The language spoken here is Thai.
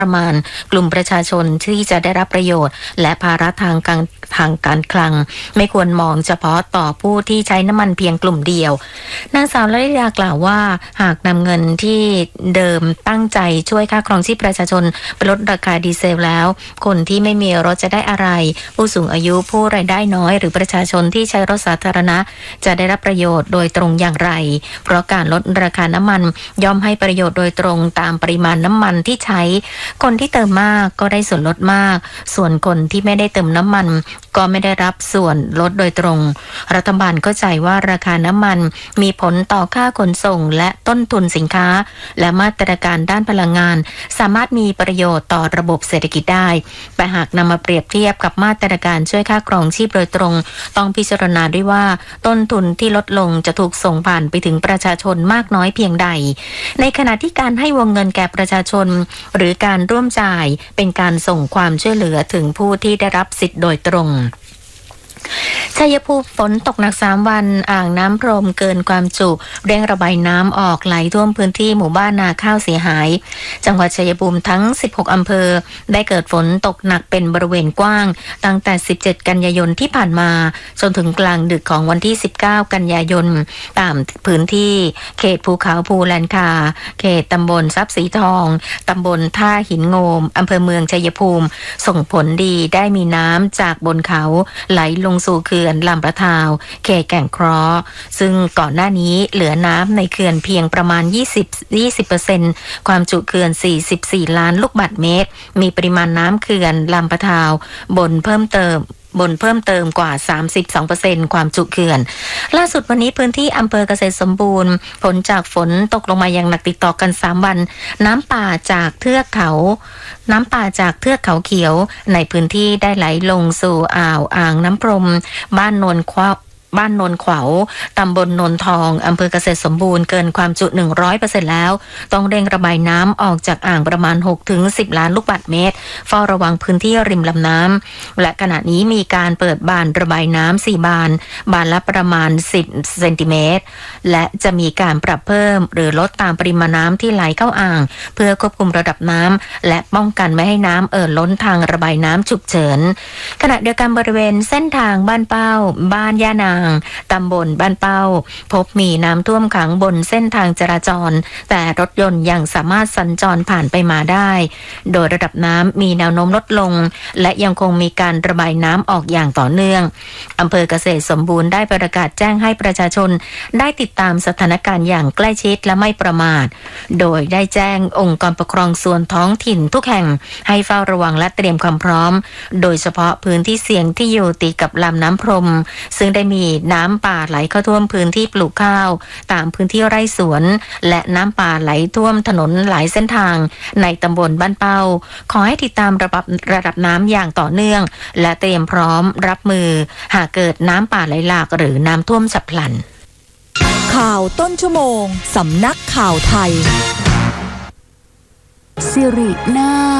ประมาณกลุ่มประชาชนที่จะได้รับประโยชน์และภาระทางการคลังไม่ควรมองเฉพาะต่อผู้ที่ใช้น้ำมันเพียงกลุ่มเดียวนางสาวลลิดากล่าวว่าหากนำเงินที่เดิมตั้งใจช่วยค่าครองชีพประชาชนไปลดราคาดีเซลแล้วคนที่ไม่มีรถจะได้อะไรผู้สูงอายุผู้รายได้น้อยหรือประชาชนที่ใช้รถสาธารณะจะได้รับประโยชน์โดยตรงอย่างไรเพราะการลดราคาน้ำมันย่อมให้ประโยชน์โดยตรงตามปริมาณน้ำมันที่ใช้คนที่เติมมากก็ได้ส่วนลดมากส่วนคนที่ไม่ได้เติมน้ำมันก็ไม่ได้รับส่วนลดโดยตรงรัฐบาลเข้าใจว่าราคาน้ำมันมีผลต่อค่าขนส่งและต้นทุนสินค้าและมาตรการด้านพลังงานสามารถมีประโยชน์ต่อระบบเศรษฐกิจได้แต่หากนำมาเปรียบเทียบกับมาตรการช่วยค่าครองชีพโดยตรงต้องพิจารณาด้วยว่าต้นทุนที่ลดลงจะถูกส่งผ่านไปถึงประชาชนมากน้อยเพียงใดในขณะที่การให้วงเงินแก่ประชาชนหรือการร่วมจ่ายเป็นการส่งความช่วยเหลือถึงผู้ที่ได้รับสิทธิ์โดยตรงชัยภูมิฝนตกหนัก3วันอ่างน้ำพรมเกินความจุเร่งระบายน้ำออกไหลท่วมพื้นที่หมู่บ้านนาข้าวเสียหายจังหวัดชัยภูมิทั้ง16อำเภอได้เกิดฝนตกหนักเป็นบริเวณกว้างตั้งแต่17กันยายนที่ผ่านมาจนถึงกลางดึกของวันที่19กันยายนตามพื้นที่เขตภูเขาภูแลนคาเขตตำบลทรัพย์สีทองตำบลท่าหินโงมอำเภอเมืองชัยภูมิส่งผลดีได้มีน้ำจากบนเขาไหลลงสู่เขื่อนลำปะทาวเขตแก่งเคราะห์ซึ่งก่อนหน้านี้เหลือน้ำในเขื่อนเพียงประมาณ20% ความจุเขื่อน44ล้านลูกบาศก์เมตรมีปริมาณน้ำเขื่อนลำปะทาวบนเพิ่มเติมกว่า 32% ความจุเขื่อนล่าสุดวันนี้พื้นที่อำเภอเกษตรสมบูรณ์ผลจากฝนตกลงมาอย่างหนักติดต่อกัน3วันน้ำป่าจากเทือกเขาเขียวในพื้นที่ได้ไหลลงสู่อ่างน้ำพรมบ้านโนนขวาวตำบลโนนทองอำเภอเกษตรสมบูรณ์เกินความจุ 100% แล้วต้องเร่งระบายน้ำออกจากอ่างประมาณ 6-10 ล้านลูกบาศก์เมตรเฝ้าระวังพื้นที่ริมลำน้ำและขณะนี้มีการเปิดบานระบายน้ำ4บานละประมาณ10เซนติเมตรและจะมีการปรับเพิ่มหรือลดตามปริมาณน้ำที่ไหลเข้าอ่างเพื่อควบคุมระดับน้ำและป้องกันไม่ให้น้ำล้นทางระบายน้ำฉุกเฉินขณะเดียวกันบริเวณเส้นทางบ้านเป้าบ้านย่านางตำบลบ้านเป้าพบมีน้ำท่วมขังบนเส้นทางจราจรแต่รถยนต์ยังสามารถสัญจรผ่านไปมาได้โดยระดับน้ำมีแนวโน้มลดลงและยังคงมีการระบายน้ำออกอย่างต่อเนื่องอำเภอเกษตรสมบูรณ์ได้ประกาศแจ้งให้ประชาชนได้ติดตามสถานการณ์อย่างใกล้ชิดและไม่ประมาทโดยได้แจ้งองค์กรปกครองส่วนท้องถิ่นทุกแห่งให้เฝ้าระวังและเตรียมความพร้อมโดยเฉพาะพื้นที่เสี่ยงที่อยู่ติดกับลำน้ำพรมซึ่งได้มีน้ำป่าไหลเข้าท่วมพื้นที่ปลูกข้าวตามพื้นที่ไร่สวนและน้ำป่าไหลท่วมถนนหลายเส้นทางในตำบลบ้านเป้าขอให้ติดตามระดับน้ำอย่างต่อเนื่องและเตรียมพร้อมรับมือหากเกิดน้ำป่าไหลหลากหรือน้ำท่วมฉับพลันข่าวต้นชั่วโมงสำนักข่าวไทยสิรินา